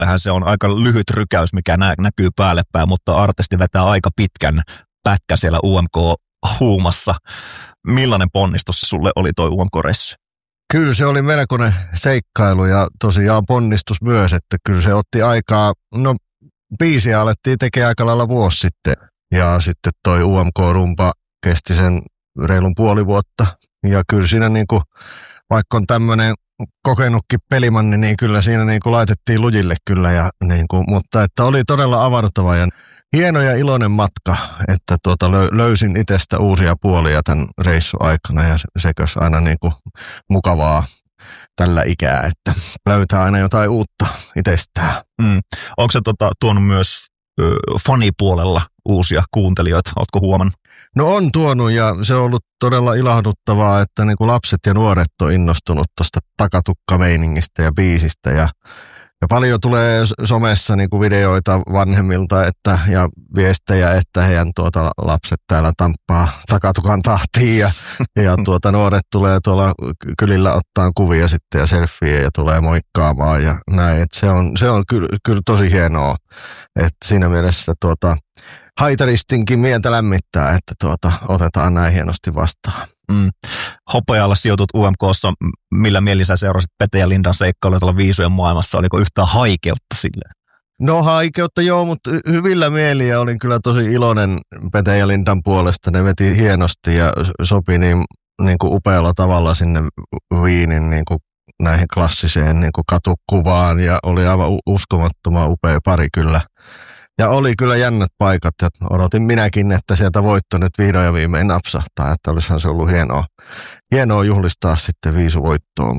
että se on aika lyhyt rykäys, mikä näkyy päälle päin, mutta artisti vetää aika pitkän pätkä siellä UMK-huumassa. Millainen ponnistus sulle oli toi UMK-reissu? Kyllä se oli melkoinen seikkailu ja tosiaan ponnistus myös, että kyllä se otti aikaa, no biisiä alettiin tekemään aika lailla vuosi sitten ja sitten toi UMK-rumpa kesti sen reilun puoli vuotta ja kyllä siinä niinku, vaikka on tämmöinen kokenutkin pelimanni, niin kyllä siinä niinku laitettiin lujille kyllä ja niinku, mutta että oli todella avartava ja hieno ja iloinen matka, että löysin itsestä uusia puolia tämän reissun aikana ja sekös aina niinku mukavaa tällä ikää, että löytää aina jotain uutta itsestään. Onko se tuonut myös fanipuolella uusia kuuntelijoita, ootko huomannut? No on tuonut ja se on ollut todella ilahduttavaa, että niinku lapset ja nuoret on innostunut tuosta takatukkameiningistä ja biisistä ja paljon tulee somessa niinku videoita vanhemmilta ja viestejä, että heidän lapset täällä tamppaa takatukan tahtiin ja nuoret tulee tuolla kylillä ottaa kuvia sitten ja selfieä ja tulee moikkaamaan ja näin. Et se on kyllä tosi hienoa, että siinä mielessä haitaristinkin mieltä lämmittää, että otetaan näin hienosti vastaan. Hopealla sijoitut UMK:ssa. Millä mieli sä seurasit Pete ja Lindan seikkailuja tuolla viisujen maailmassa? Oliko yhtään haikeutta silleen? No haikeutta joo, mutta hyvillä mieli ja olin kyllä tosi iloinen Pete ja Lindan puolesta. Ne veti hienosti ja sopi niin kuin upealla tavalla sinne Wienin niin kuin näihin klassiseen niin kuin katukuvaan ja oli aivan uskomattoman upea pari kyllä. Ja oli kyllä jännät paikat ja odotin minäkin, että sieltä voitto nyt vihdoin ja viimein napsahtaa, että olisihan se ollut hienoa juhlistaa sitten viisuvoittoa,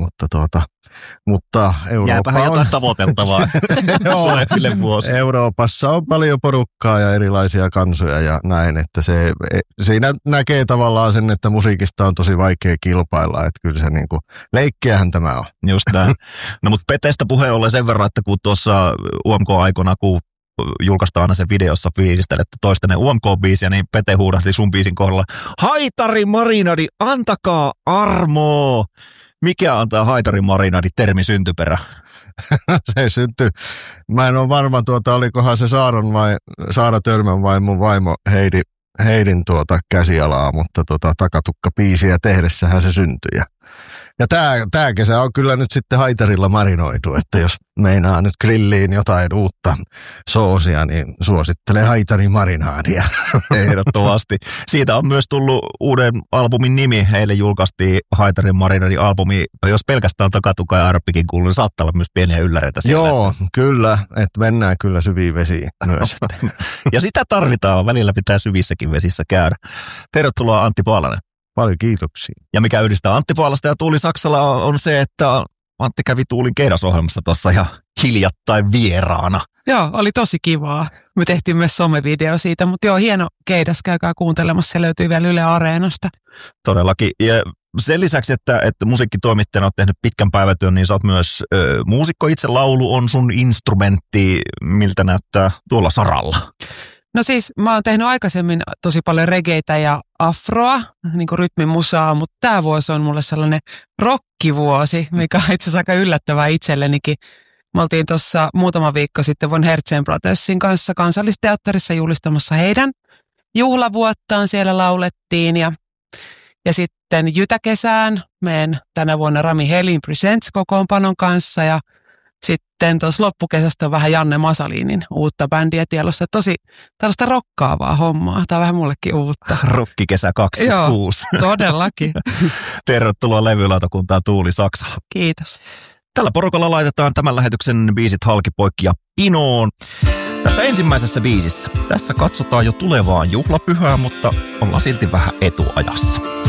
mutta Eurooppa jääpähän jotain tavoiteltavaa. Euroopassa on paljon porukkaa ja erilaisia kansoja ja näin, että siinä näkee tavallaan sen, että musiikista on tosi vaikea kilpailla, että kyllä se niinku, leikkiähän tämä on. Just näin. No mutta Petestä puheen ollen sen verran, että kun tuossa UMK-aikana, kun julkaistaan aina sen videossa fiilistelette toistenne UMK-biisiä, niin Pete huudahti sun biisin kohdalla: Haitari marinadi, antakaa armoa! Mikä on tämä haitari marinadi -termi syntyperä? Se syntyi. Mä en ole varma, olikohan se Saara Törmän vai mun vaimo Heidin käsialaa, mutta takatukka-biisiä tehdessähän se syntyi. Ja tää kesä on kyllä nyt sitten haitarilla marinoitu, että jos meinaa nyt grilliin jotain uutta soosia, niin suosittelen haitarimarinaadia. Ehdottomasti. Siitä on myös tullut uuden albumin nimi. Eilen julkaistiin Haitarin marinadi -albumi. Jos pelkästään takatuka ja arppikin kuuluu, niin saattaa olla myös pieniä ylläreitä siellä. Joo, kyllä. Että mennään kyllä syviin vesiin myös. Ja sitä tarvitaan. Välillä pitää syvissäkin vesissä käydä. Tervetuloa Antti Paalanen. Paljon kiitoksia. Ja mikä yhdistää Antti Paalasta ja Tuuli Saksala on se, että Antti kävi Tuulin keidasohjelmassa tuossa ja hiljattain vieraana. Joo, oli tosi kivaa. Me tehtiin myös somevideo siitä, mutta joo, hieno keidas, käykää kuuntelemassa. Se löytyy vielä Yle Areenasta. Todellakin. Ja sen lisäksi, että musiikkitoimittajana olet tehnyt pitkän päivätyön, niin sä oot myös muusikko itse. Laulu on sun instrumentti. Miltä näyttää tuolla saralla? No siis mä oon tehnyt aikaisemmin tosi paljon regeitä ja afroa, niin kuin rytmimusaa, mutta tää vuosi on mulle sellainen rockivuosi, mikä on itse asiassa aika yllättävää itsellenikin. Me oltiin tuossa muutama viikko sitten Von Herzen Brothersin kanssa Kansallisteatterissa julistamassa heidän juhlavuottaan. Siellä laulettiin ja sitten Jytäkesään menen tänä vuonna Rami Helin Presents -kokoonpanon kanssa ja sitten tuossa loppukesästä on vähän Janne Masalinin uutta bändiä tielossa. Tosi tällaista rokkaavaa hommaa. Tämä on vähän mullekin uutta. Rokkikesä 26. Joo, todellakin. Tervetuloa levylautakuntaan Tuuli Saksala. Kiitos. Tällä porukalla laitetaan tämän lähetyksen biisit halki, poikki ja pinoon. Tässä ensimmäisessä biisissä. Tässä katsotaan jo tulevaan juhlapyhään, mutta ollaan silti vähän etuajassa.